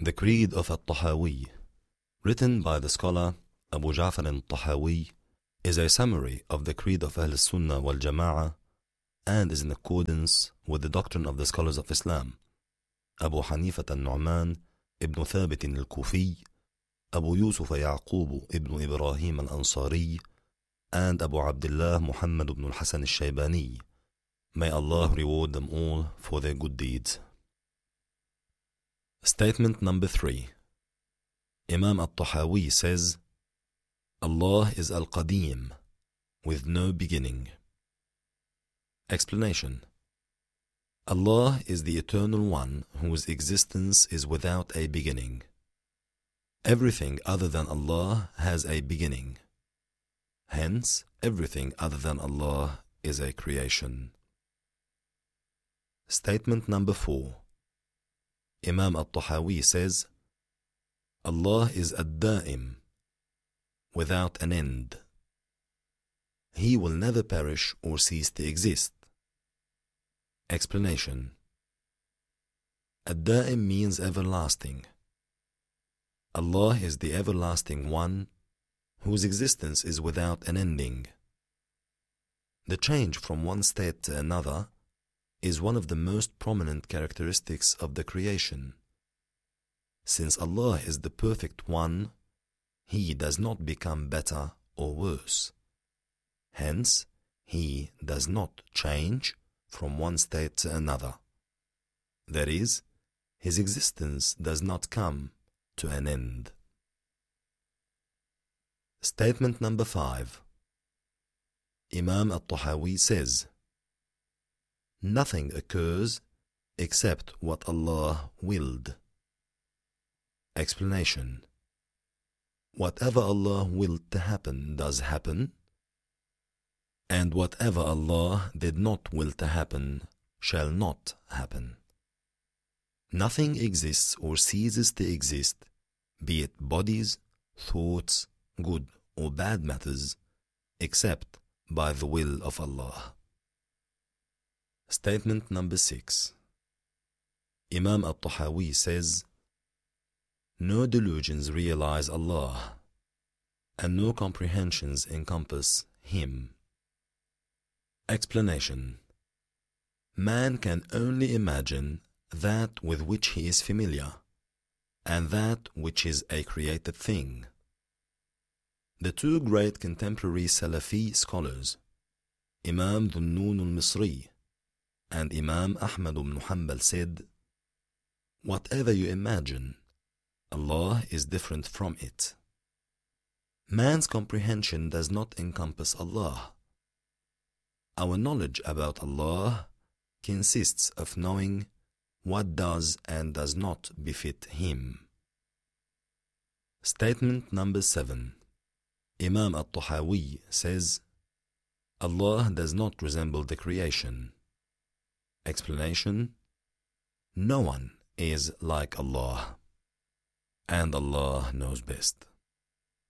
The Creed of At-Tahawi, written by the scholar Abu Ja'far al-Tahawi, is a summary of the Creed of Ahl Sunnah wal Jama'ah and is in accordance with the doctrine of the scholars of Islam, Abu Hanifah al-Nu'man ibn Thabit al-Kufi, Abu Yusuf Ya'qub ibn Ibrahim al-Ansari, and Abu Abdullah Muhammad ibn al-Hasan al-Shaybani. May Allah reward them all for their good deeds. Statement number 3. Imam At-Tahawi says, Allah is Al-Qadim, with no beginning. Explanation. Allah is the Eternal One whose existence is without a beginning. Everything other than Allah has a beginning. Hence, everything other than Allah is a creation. Statement number 4. Imam At-Tahawi says, Allah is Ad-Da'im, without an end. He will never perish or cease to exist. Explanation. Ad-Da'im means everlasting. Allah is the everlasting one whose existence is without an ending. The change from one state to another is one of the most prominent characteristics of the creation. Since Allah is the perfect one, He does not become better or worse. Hence, He does not change from one state to another. That is, His existence does not come to an end. Statement number 5. Imam At-Tahawi says, nothing occurs except what Allah willed. Explanation. Whatever Allah willed to happen does happen, and whatever Allah did not will to happen shall not happen. Nothing exists or ceases to exist, be it bodies, thoughts, good or bad matters, except by the will of Allah. Statement number 6. Imam At-Tahawi says, no delusions realize Allah, and no comprehensions encompass Him. Explanation. Man can only imagine that with which he is familiar, and that which is a created thing. The two great contemporary Salafi scholars, Imam Dhunnun al-Misri and Imam Ahmad ibn Hanbal, said, whatever you imagine, Allah is different from it. Man's comprehension does not encompass Allah. Our knowledge about Allah consists of knowing what does and does not befit Him. Statement number 7. Imam At-Tahawi says, Allah does not resemble the creation. Explanation. No one is like Allah, and Allah knows best.